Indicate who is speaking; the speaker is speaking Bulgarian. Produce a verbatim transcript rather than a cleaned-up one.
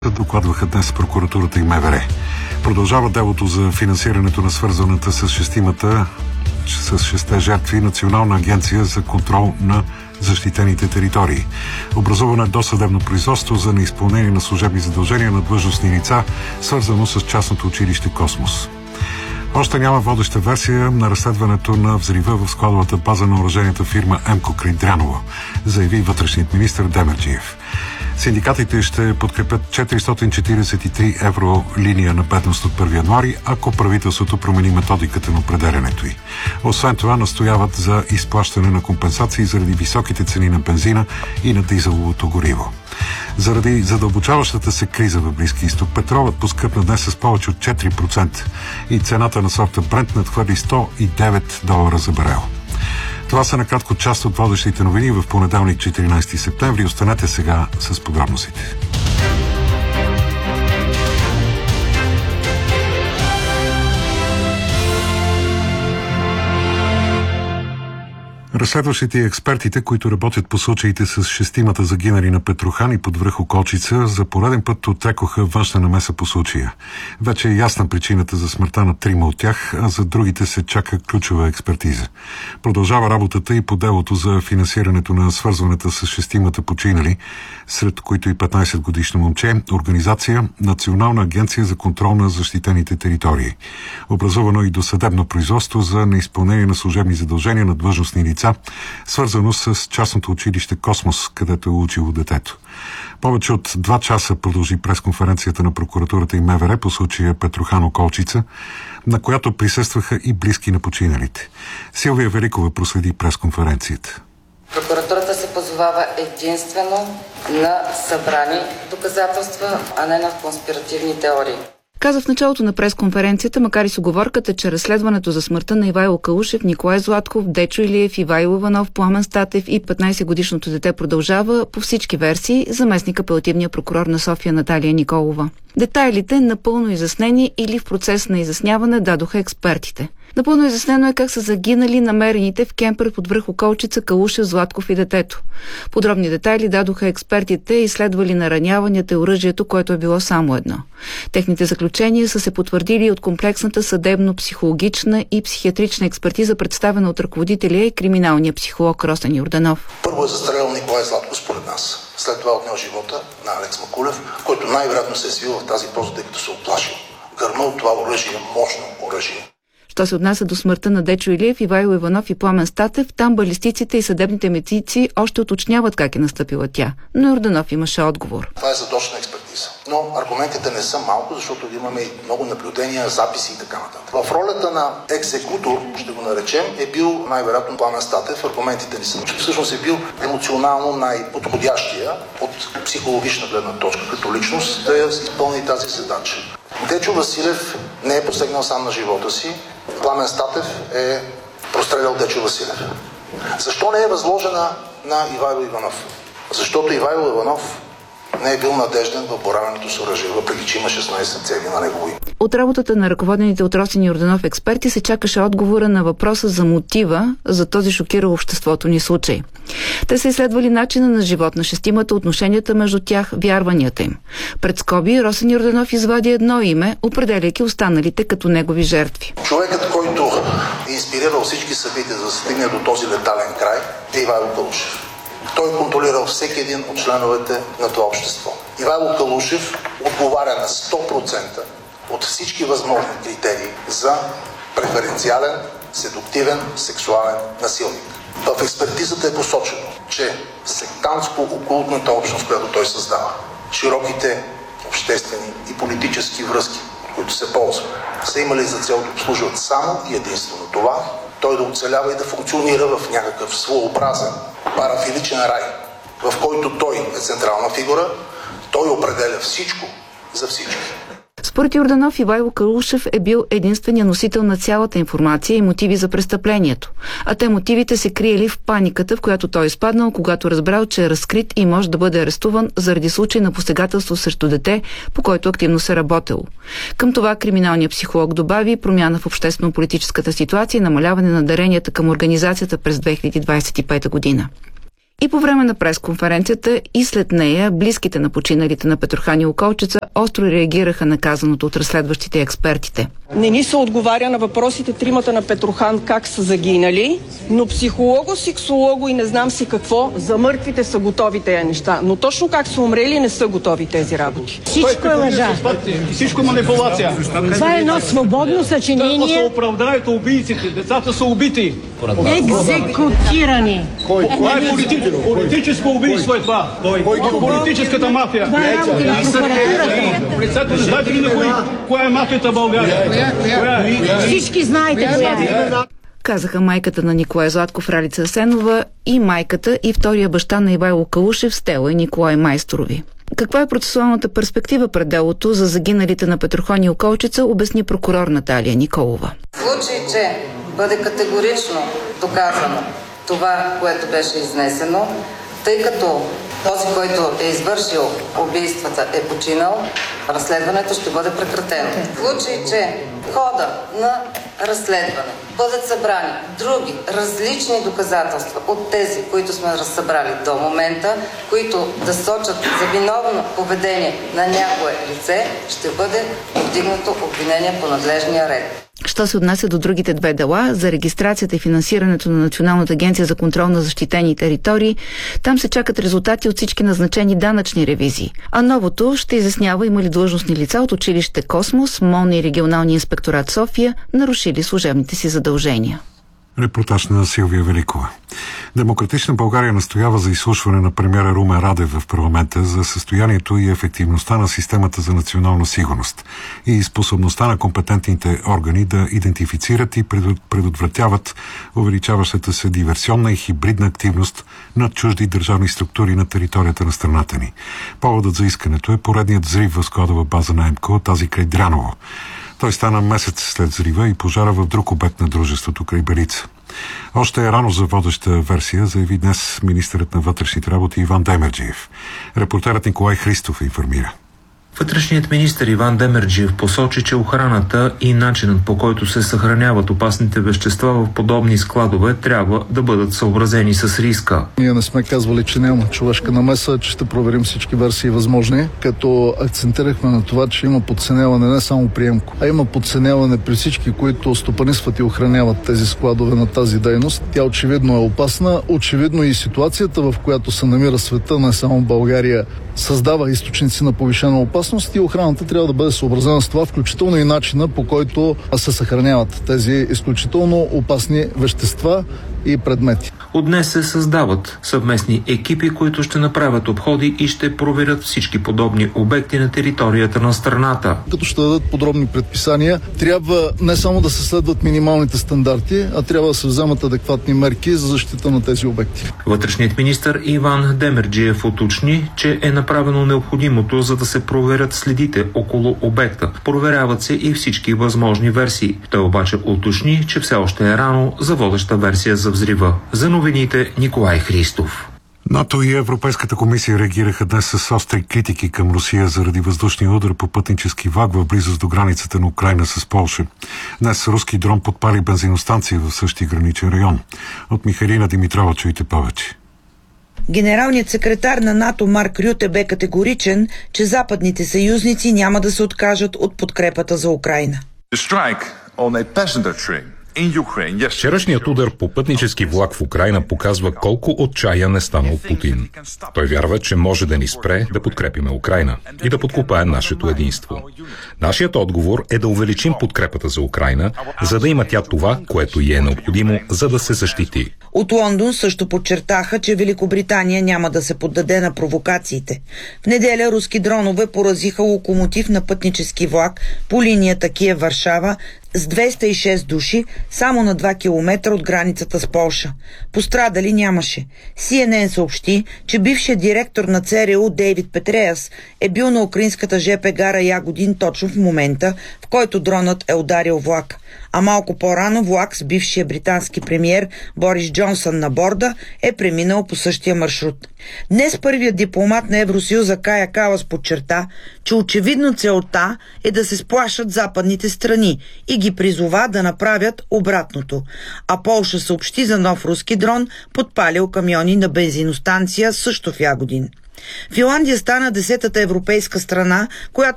Speaker 1: Докладваха днес прокуратурата и МВР. Продължава делото за финансирането на свързаната с шестимата, с шесте жертви Национална агенция за контрол на защитените територии. Образувано е досъдебно производство за неизпълнение на служебни задължения на длъжностни лица, свързано с частното училище Космос. Още няма водеща версия на разследването на взрива в складовата база на оръжейната фирма Емко край Дряново, заяви вътрешният министър Демерджиев. Синдикатите ще подкрепят четиристотин четиридесет и три евро линия на бедност от първи януари, ако правителството промени методиката на определянето й. Освен това, настояват за изплащане на компенсации заради високите цени на бензина и на дизеловото гориво. Заради задълбочаващата се криза в Близки изток, петролът поскъпна днес с повече от четири процента и цената на сорта Брент надхвърли сто и девет долара за барел. Това са накратко част от водещите новини в понеделник, четиринайсети септември. Останете сега с подробностите. Разследващите и експертите, които работят по случаите с шестимата загинали на Петрохан и под връх Околчица, за пореден път отрекоха външна намеса по случая. Вече е ясна причината за смъртта на трима от тях, а за другите се чака ключова експертиза. Продължава работата и по делото за финансирането на свързването с шестимата починали, сред които и петнайсет годишно момче, организация Национална агенция за контрол на защитените територии. Образувано и досъдебно производство за неизпълнение на служебни задължения на длъжностни лица, свързано с частното училище Космос, където е учило детето. Повече от два часа продължи пресконференцията на прокуратурата и МВР по случая Петрохан Околчица, на която присъстваха и близки на починалите. Силвия Великова проследи пресконференцията.
Speaker 2: Прокуратурата се позовава единствено на събрани доказателства, а не на конспиративни теории.
Speaker 3: Каза в началото на пресконференцията, макар и с уговорката, че разследването за смъртта на Ивайло Калушев, Николай Златков, Дечо Илиев, Ивайло Иванов, Пламен Статев и петнайсетгодишното дете продължава, по всички версии, заместник апелативния прокурор на София Наталия Николова. Детайлите, напълно изяснени или в процес на изясняване, дадоха експертите. Напълно изяснено е как са загинали намерените в кемпер под връх Околчица Калушев, Златков и детето. Подробни детайли дадоха експертите, изследвали нараняванията и оръжието, което е било само едно. Техните заключения са се потвърдили от комплексната съдебно-психологична и психиатрична експертиза, представена от ръководителя и криминалния психолог Росен Йорданов.
Speaker 4: Първо е застрелял Николай Златков според нас. След това отнел живота на Алекс Макулев, който най-вероятно се е свил в тази поза, тъй като се оплашил. Гърмал това оръжие, мощно оръжие.
Speaker 3: Що се отнася до смъртта на Дечо Илиев, Ивайло Иванов и Пламен Статев, там балистиците и съдебните медици още уточняват как е настъпила тя. Но Йорданов имаше отговор.
Speaker 4: Това е задочна експертиза. Но аргументите не са малко, защото имаме много наблюдения, записи и така нататък. В ролята на екзекутор, ще го наречем, е бил най-вероятно Пламен Статев. Аргументите ни са, че всъщност е бил емоционално най-подходящия от психологична гледна точка като личност да изпълни тази задача. Дечо Василев не е посегнал сам на живота си. Пламен Статев е прострелял Дечо Василев. Защо не е възложена на Ивайло Иванов? Защото Ивайло Иванов не е бил надежден в боравенето с оръжие, въпреки че има шестнайсет цели на негови.
Speaker 3: От работата на ръководените от Росен Йорданов експерти се чакаше отговора на въпроса за мотива за този шокирал обществото ни случай. Те са изследвали начина на живот на шестимата, отношенията между тях, вярванията им. Пред скоби Росен Йорданов извади едно име, определяйки останалите като негови жертви.
Speaker 4: Човекът, който е инспирирал всички събития за да стигне до този летален край, е Ивайло Калушев. Той контролирал всеки един от членовете на това общество. Ивайло Калушев отговаря на сто процента от всички възможни критерии за преференциален, седуктивен, сексуален насилник. В експертизата е посочено, че сектантско-окултната общност, която той създава, широките обществени и политически връзки, които се ползват, са имали за цел да обслужват само и единствено това, той да оцелява и да функционира в някакъв своеобразен парафиличен рай, в който той е централна фигура, той определя всичко за всички.
Speaker 3: Според Йорданов, Ивайло Калушев е бил единственият носител на цялата информация и мотиви за престъплението. А те мотивите се криели в паниката, в която той изпаднал, когато разбрал, че е разкрит и може да бъде арестуван заради случай на посегателство срещу дете, по който активно се работело. Към това криминалният психолог добави промяна в обществено-политическата ситуация и намаляване на даренията към организацията през две хиляди двадесет и пета година. И по време на пресконференцията и след нея близките на починалите на Петрохан и Околчица остро реагираха на казаното от разследващите и експертите.
Speaker 5: Не ни се отговаря на въпросите тримата на Петрохан как са загинали, но психолого, сексолого и не знам си какво, за мъртвите са готови тези неща. Но точно как са умрели, не са готови тези работи.
Speaker 6: Всичко е лъжа.
Speaker 7: Всичко манипулация.
Speaker 6: Това е едно свободно съчинение.
Speaker 7: Да се оправдаят убийците. Децата са убити.
Speaker 6: Екзекутирани.
Speaker 7: Кой? Това е политическо, политическо убийство е това. Политическата мафия. Председател, знаете ли на кои? Коя е мафията в България?
Speaker 6: Всички знаете коя е.
Speaker 3: Казаха майката на Николай Златков, Ралица Асенова, и майката и втория баща на Ивайло Калушев, Стела и Николай Майсторови. Каква е процесуалната перспектива пред делото за загиналите на Петрохан и Околчица, обясни прокурор Наталия Николова.
Speaker 2: В случай, че бъде категорично доказано това, което беше изнесено, тъй като този, който е извършил убийствата, е починал, разследването ще бъде прекратено. В случай, че в хода на разследване бъдат събрани други различни доказателства от тези, които сме разсъбрали до момента, които да сочат за виновно поведение на някое лице, ще бъде повдигнато обвинение по надлежния ред.
Speaker 3: Що се отнася до другите две дела, за регистрацията и финансирането на Националната агенция за контрол на защитени територии, там се чакат резултати от всички назначени данъчни ревизии. А новото ще изяснява има ли длъжностни лица от училище Космос, МОН и регионалния инспекторат София нарушили служебните си задължения.
Speaker 1: Репортаж на Силвия Великова. Демократична България настоява за изслушване на премиера Румен Радев в парламента за състоянието и ефективността на системата за национална сигурност и способността на компетентните органи да идентифицират и предотвратяват увеличаващата се диверсионна и хибридна активност на чужди държавни структури на територията на страната ни. Поводът за искането е поредният взрив в складова база на ЕМКО, тази край Дряново. Той стана месец след взрива и пожара в друг обект на дружеството край Белица. Още е рано за водеща версия, заяви днес министърът на вътрешните работи Иван Демерджиев. Репортерът Николай Христов информира.
Speaker 8: Вътрешният министър Иван Демерджиев посочи, че охраната и начинът, по който се съхраняват опасните вещества в подобни складове, трябва да бъдат съобразени с риска.
Speaker 9: Ние не сме казвали, че няма човешка намеса, че ще проверим всички версии възможни, като акцентирахме на това, че има подценяване не само при ЕМКО, а има подценяване при всички, които стопанисват и охраняват тези складове на тази дейност. Тя очевидно е опасна, очевидно и ситуацията, в която се намира света, не само България, създава източници на повишена опасност и охраната трябва да бъде съобразена с това, включително и начина, по който се съхраняват тези изключително опасни вещества и предмети.
Speaker 8: От днес се създават съвместни екипи, които ще направят обходи и ще проверят всички подобни обекти на територията на страната.
Speaker 9: Като ще дадат подробни предписания, трябва не само да се следват минималните стандарти, а трябва да се вземат адекватни мерки за защита на тези обекти.
Speaker 8: Вътрешният министър Иван Демерджиев уточни, че е направено необходимото, за да се проверят следите около обекта. Проверяват се и всички възможни версии. Той обаче уточни, че все още е рано за водеща версия за взрива. За новините Николай Христов.
Speaker 1: НАТО и Европейската комисия реагираха днес с остри критики към Русия заради въздушния удар по пътнически влак в близост до границата на Украйна с Полша. Днес руски дрон подпали бензиностанция в същия граничен район. От Михайлина Димитрова чуйте повече.
Speaker 10: Генералният секретар на НАТО Марк Рюте бе категоричен, че западните съюзници няма да се откажат от подкрепата за Украйна.
Speaker 11: Вчерашният удар по пътнически влак в Украйна показва колко отчаян е станал Путин. Той вярва, че може да ни спре да подкрепиме Украйна и да подкопае нашето единство. Нашият отговор е да увеличим подкрепата за Украйна, за да има тя това, което й е необходимо, за да се защити.
Speaker 10: От Лондон също подчертаха, че Великобритания няма да се поддаде на провокациите. В неделя руски дронове поразиха локомотив на пътнически влак по линията Киев-Варшава с двеста и шест души само на два километра от границата с Полша. Пострадали нямаше. Си Ен Ен съобщи, че бившият директор на Це Ер У Дейвид Петреяс е бил на украинската жп гара Ягодин точно в момента, в който дронът е ударил влак. А малко по-рано влак с бившия британски премиер Борис Джонсън на борда е преминал по същия маршрут. Днес първият дипломат на Евросъюза Кая Калас подчерта, че очевидно целта е да се сплашат западните страни и ги призова да направят обратното. А Полша съобщи за нов руски дрон, подпалил камиони на бензиностанция също в Ягодин. Финландия стана десетата европейска страна, която